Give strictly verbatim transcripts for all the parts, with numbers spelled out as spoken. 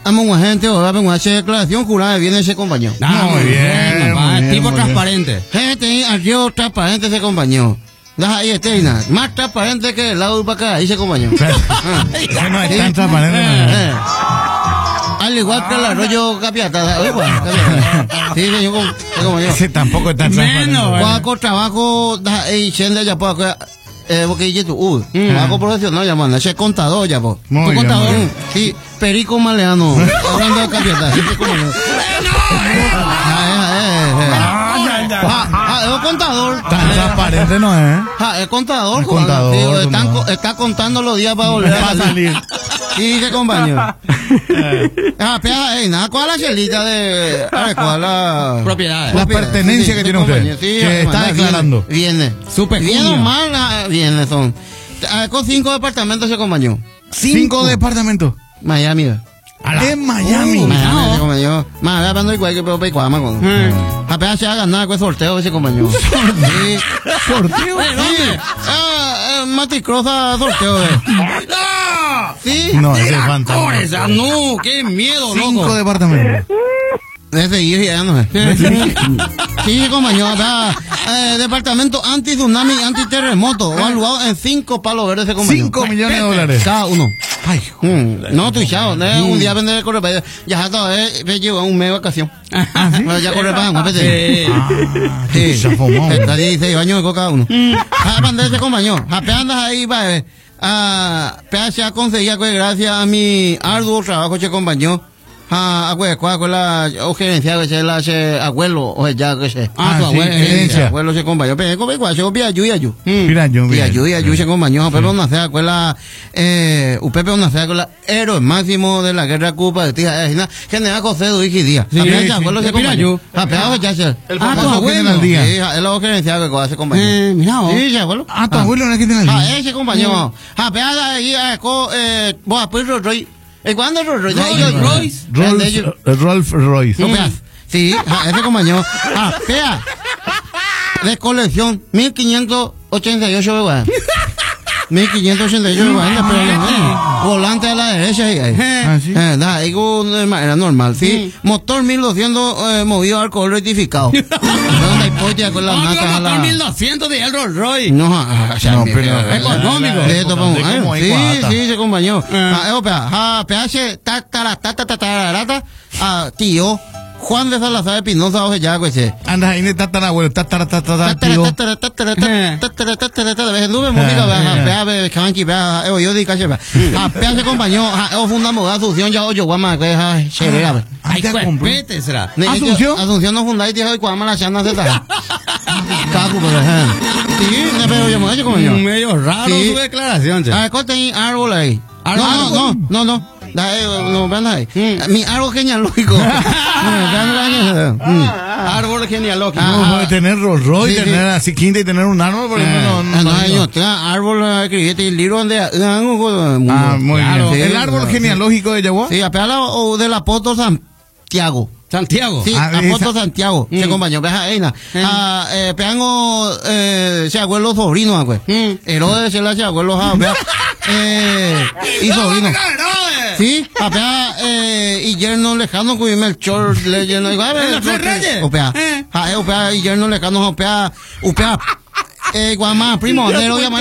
amo una gente, o dame una declaración jurada de bienes ese compañero. Ah, muy bien, muy bien, tipo transparente. Gente, archivo transparente ese compañero. Deja ahí este nada. Más transparente que el lado para acá, ahí ese compañero. Eso no es tan transparente. Eh, Al igual que el arroyo Capiata, oye, pues, Capiata. Sí, señor, como, como yo. Ese tampoco es tan transparente. Menos, Cuaco trabajo, da ahí, chende ya pues, eh, porque dice tú, uh, trabajo profesional, ya man, ese contador ya pues. Muy Tu bien, contador, muy bien. sí, Perico Maleano, hablando de Capiata, sí, como yo. Ah, eh, eh, eh. Ah, ah, es un contador. Tan transparente no es. Ah, es contador, Es Juan. contador, Sí, tú están no. co- está contando los días para volver Para a salir. Sí, qué compañero. Ah, pega, ey, nada, ¿cuál es la chelita de. A ver, ¿cuál la. Propiedades. La pertenencia que tiene usted, compañero, sí, que está hermano, declarando. Viene. Su pecunio. Bien o mal, ah, viene son. Ah, con cinco departamentos se compañero. Cinco departamentos. Miami, ve. En Miami. Miami, ese compañero. Más, hablando igual que Pepe Cuama con. Apenas se va a ganar con sorteo ese compañero. Sí. ¿Sorteo? Sí. Ah, Maticrosa sorteo, eh. Sí. No, ese es fantástico. Coreza, no, qué miedo, Cinco loco. departamentos. Ese ir ya no es. Sí, compañero, acá, eh, departamento anti-tsunami, anti-terremoto, evaluado en cinco palos verdes ese compañero. Cinco millones de dólares. Cada uno. Ay, Mm, no, tú chao, ¿no? Un día vender el correo, ya está, eh, me llevo un mes de vacación. Pero ya corre para un Sí. ah, Sí, se ha fumado. está dieciséis años de coca cada uno. Ah, para ese compañero, apenas andas ahí, va, eh, ah, apenas se ha conseguido, pues, gracias a mi arduo trabajo, che compañero. Ah, pues, cuál, cuál la, o gerencia, que se la, se, abuelo, o ya, que se. Ah, tu Ah, sí, abuelo. herencia. eh, Abuelo se compañero, pero, como igual, se copia, ayuda, ayuda. Mira, yo, Y mira. ayuda, ayuda, se compañero, pero una sea, cuál la, eh, Upepe una sea, con la héroe máximo de la guerra Cuba, de tía, eh, general José Duque y Díaz. Sí, Apenas sí, se abuelo se mira, compañero. yo. Apenas ya se. El Ah, tu famoso abuelo. general Díaz. Sí, es la gerencia que hace compañero. Eh, mira, vos. Sí, sí, abuelo. Ah, tu abuelo no es que tiene el Ah, ese compañero. Ah, pero ahí, eh, co, eh, vos, pues, Roy. ¿Y cuándo Roy? Rolls Royce. Rolls, Rolls Royce. No, peas. Sí, ah, ese compañero. Ah, pea. De colección, mil quinientos ochenta y ocho, weón. mil quinientos ochenta y ocho, weón. Volante a la derecha, ahí, ahí. Ah, sí. Eh, da, digo, de manera normal, sí. Motor mil doscientos, eh, movido a alcohol rectificado. ¿Dónde hay polla con las No, matas a no, la. mil doscientos de el Rolls Royce. No, ah, o sea, No, mi- pero- eh, económico. de esto, vamos, De como eh, hay sí, cuata. sí, se compañero. Ah. Ah, eh, opea, ah, P H, ta, ta, ta, ta, ta, ta, ta, ta, ah, tío, Juan de Salazar Espinosa, oje, ya, pues, eh. Anda ahí de tatarabuelo, tataratatata, tío. Nube música, vea, vea, vea, canqui, vea, eh, yo di caché, vea. Ah, pea, se compañero, ah, eh, fundamos Asunción, ya, oye, guama, que es, ah, chévere, vea. Ay, te compré. cuespete será. Ne- ¿Asunción? Asunción no fundáis, tío, y cuama la chana se está. Cacu, pero, eh. Sí, ne, pero yo me oye, compañero. Medio raro Sí. su declaración, che. Ah, corta ahí árbol ahí. Árbol. No, no, no, no, no. Da, eh, no, vean ahí. Mi árbol genealógico. No, vean, vean, mm. Árbol genealógico. Ah, No puede tener Rolls Royce, sí, sí. tener así quinta y tener un árbol, por ejemplo, no, Ah, no, no, no. señor, tenga árbol, eh, escribiste el libro donde. Ah, Ah, muy Claro, bien. sí, El árbol sí. genealógico de Yaguá. Sí, apela o del apóstol Santiago. Santiago. Sí, Ah, apóstol esa- Santiago. Mm. Se compañero, veja, Eina. Ah, eh, peango, eh, se abuelo sobrino, pues. Mm. Herodes, se la se abuelo, ah, vea. Eh, y sobrino. Sí, papá, eh, y yerno lejano, cuyo Melchor, le yerno, igual, ¿En los tres reyes? Opea, Eh. ah, eh, opea, y yerno lejano, opea, opea, eh, guama, primo, nero, llama,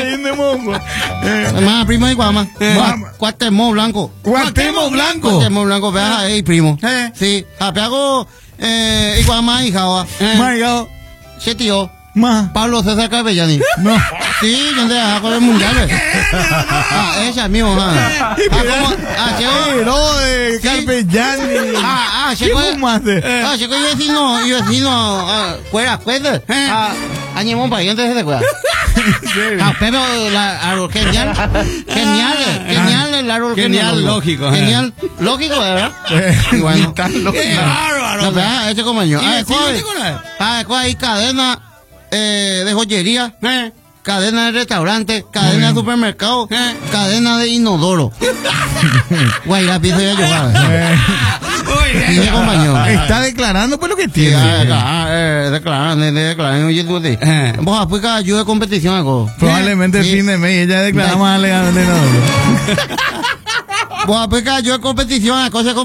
más primo y guama, Guama. cuatemo blanco, Cuauhtémoc Blanco. cuatemo blanco, opea, eh, y primo, Eh. sí, apeago, eh, y guama, hija, My God. se tío, Ma. Pablo César Capellani. No. Sí, yo te hago el mundial. Ah, esa es mío, ah. Ah, ¿cómo? Ah, llegó. Herodes, Sí. Carpellani. Ah, ah, ¿Qué llegó. fumaste? Ah, llegó y vecino, y vecino, ah, fuera, fuera. Ah, añemón pariente de ese cueva. Ah, pero la árbol genial. Genial, genial el árbol Genial, genial. lógico, Genial, lógico, ¿verdad? Eh, Y bueno. tan loco. ¡Qué bárbaro! No, vea, este como yo. ¿Y Ah, vecino después, qué cosa? ah, después hay cadena eh, de joyería, Eh. cadena de restaurante, cadena de supermercado, Eh. cadena de inodoro. Guayra, piso ya yo, Eh, Uy, sí, compañero. Está declarando pues lo que Sí, tiene. ah, ah, eh, declaran, de- de- declaran en YouTube. sí. Eh. Vos aplica ayuda de competición algo. Probablemente el Sí. fin de mes ella declara más legalmente no. Vos aplica ayuda de competición a cosas